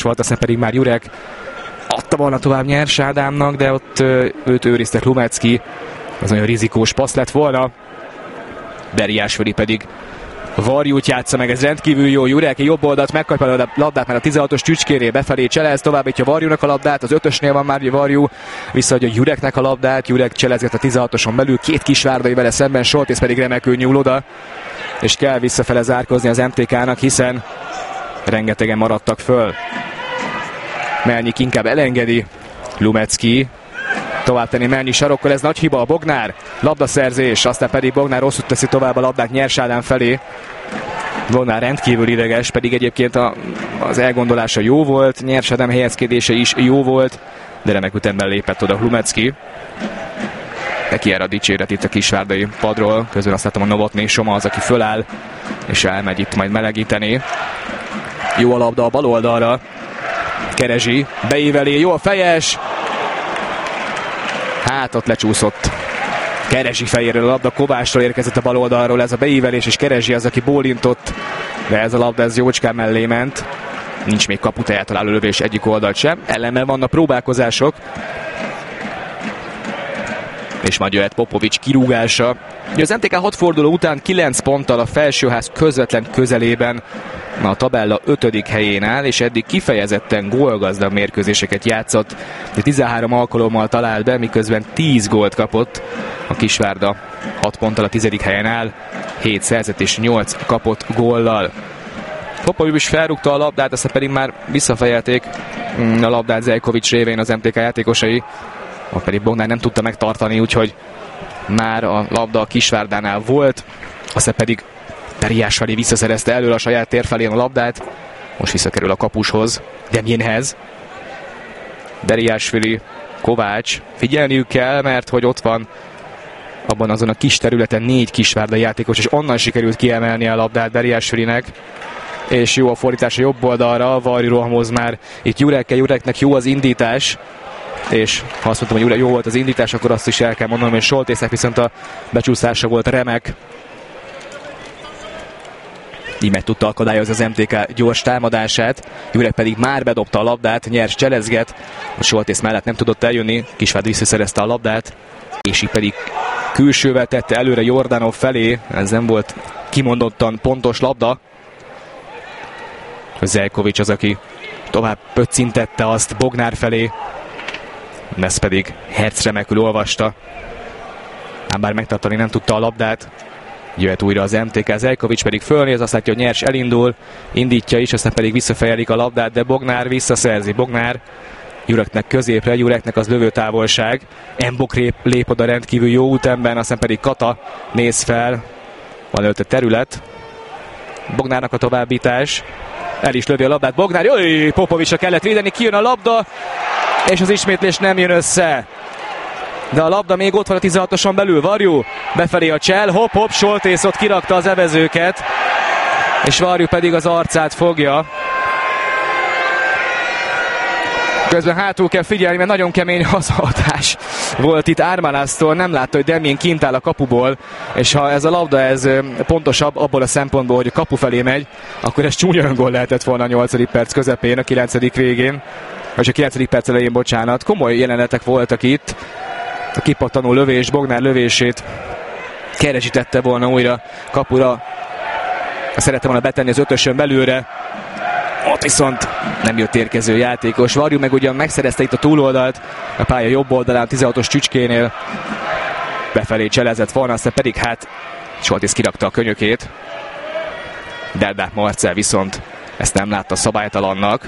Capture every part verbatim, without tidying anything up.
volt, aztán pedig már Jurek adta volna tovább Nyers Ádámnak, de ott őt őrizte Hlumetzki. Az nagyon rizikós passz lett volna. Beriásvili pedig Varjút játsza meg, ez rendkívül jó. Jurek jobb oldalt megkapja a labdát már a tizenhatos Tücskéré, befelé Cselez, továbbítja Varjúnak a labdát, az ötösnél van már Varjú, visszaadja Jureknek a labdát, Jurek cselezget a tizenhatoson belül, két kisvárdai vele szemben, Soltész pedig remekül nyúl oda, és kell visszafele zárkozni az em té ká-nak, hiszen rengetegen maradtak föl. Melnyik inkább elengedi, Hlumetzki tovább tenni Melnyi sarokkal, ez nagy hiba, a Bognár labdaszerzés, aztán pedig Bognár rosszul teszi tovább a labdát Nyers Ádám felé. Bognár rendkívül ideges, pedig egyébként a, az elgondolása jó volt, Nyers Ádám helyezkedése is jó volt, de remek ütemben lépett oda Hlumetzki. Neki erre a dicséret itt a kisvárdai padról, közben azt látom a Novotny Soma az, aki föláll, és elmegy itt majd melegíteni. Jó a labda a bal oldalra, Kerezsi beíveli, jó a fejes, hát ott lecsúszott Kerezsi fejéről a labda, Kovástól érkezett a bal oldalról ez a beívelés, és Kerezsi az, aki bólintott, de ez a labda ez jócskán mellé ment. Nincs még kaput eltaláló lövés egyik oldalt sem, ellenben vannak próbálkozások. És majd jöhet Popovics kirúgása. Az em té ká hat forduló után kilenc ponttal a felsőház közvetlen közelében, a tabella ötödik helyén áll, és eddig kifejezetten gólgazdag mérkőzéseket játszott. tizenhárom alkalommal talált be, miközben tíz gólt kapott. A Kisvárda hat ponttal a tizedik helyen áll, hét szerzett és nyolc kapott góllal. Popovics felrúgta a labdát, aztán pedig már visszafejelték a labdát Zeljkovics révén az em té ká játékosai. Ott pedig Bognár nem tudta megtartani, úgyhogy már a labda a Kisvárdánál volt, aztán pedig Beriásvili visszaszerezte elől a saját tér felén a labdát, most visszakerül a kapushoz, Demjénhez. Beriásvili, Kovács, figyelniük kell, mert hogy ott van abban azon a kis területen négy kisvárda játékos, és onnan sikerült kiemelni a labdát Beriásvilinek, és jó a fordítása jobb oldalra, Varjú rohamoz már itt Jurekkel, Jureknek jó az indítás, és ha azt mondtam, hogy jó volt az indítás, akkor azt is el kell mondanom, hogy Soltésznek viszont a becsúszása volt remek. Így meg tudta akadályozni az em té ká gyors támadását, Jurek pedig már bedobta a labdát, Nyers cselezget, a Soltész mellett nem tudott eljönni, Kisvárda visszaszerezte a labdát, és így pedig külsővel tette előre Jordanov felé, ez nem volt kimondottan pontos labda. Zeljkovics az, aki tovább pöccintette azt Bognár felé, ez pedig Herc remekül olvasta, ám bár megtartani nem tudta a labdát. Jöhet újra az em té ká, Zeljkovics pedig fölnéz, azt látja, hogy Nyers elindul, indítja is, aztán pedig visszafejelik a labdát, de Bognár visszaszerzi. Bognár Jureknek középre, Jureknek az lövőtávolság. Embok lép, lép oda rendkívül jó ütemben, aztán pedig Kata néz fel, van előtte terület. Bognárnak a továbbítás, el is lövi a labdát Bognár, jöjj, Popovicsra kellett védeni, kijön a labda, és az ismétlés nem jön össze. De a labda még ott van a tizenhatoson belül, Varjú befelé a csel, hopp-hopp, Soltész ott kirakta az evezőket, és Varjú pedig az arcát fogja. Közben hátul kell figyelni, mert nagyon kemény hazahatás volt itt Ármálásztól, nem látta, hogy Demjén kint áll a kapuból, és ha ez a labda ez pontosabb abból a szempontból, hogy a kapu felé megy, akkor ez csúnya öngól lehetett volna a nyolcadik perc közepén, a kilencedik végén, vagy a kilencedik perc elején, bocsánat. Komoly jelenetek voltak itt. A kipattanó lövés, Bognár lövését keresítette volna újra kapura. Szerette volna betenni az ötösön belőle. Ott viszont nem jött érkező játékos. Varjú meg ugyan megszerezte itt a túloldalt, a pálya jobb oldalán, tizenhatos Csücskénél. Befelé cselezett volna, aztán pedig hát Soltész kirakta a könyökét. Delbák Marcell viszont ezt nem látta szabálytalannak.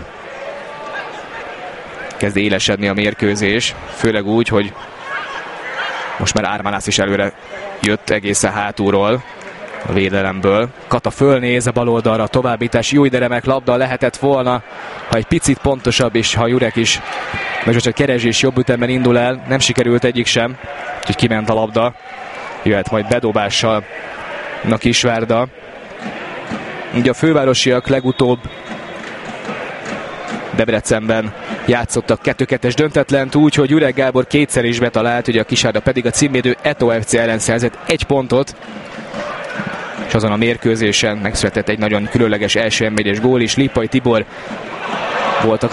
Kezd élesedni a mérkőzés, főleg úgy, hogy most már Ármálász is előre jött egészen hátulról a védelemből. Kata fölnéz a bal oldalra, a továbbítás, jó ide remek labda lehetett volna, ha egy picit pontosabb, és ha Jurek is, meg csak Kerezsi is jobb ütemben indul el, nem sikerült egyik sem, úgyhogy kiment a labda. Jöhet majd bedobással a Kisvárda. Ugye a fővárosiak legutóbb Debrecenben játszottak kettő kettes döntetlent úgy, hogy Jurek Gábor kétszer is betalált, ugye a Kisvárda pedig a címvédő Eto ef cé ellen szerzett egy pontot, és azon a mérkőzésen megszületett egy nagyon különleges első en bé es gól is. Lippai Tibor voltak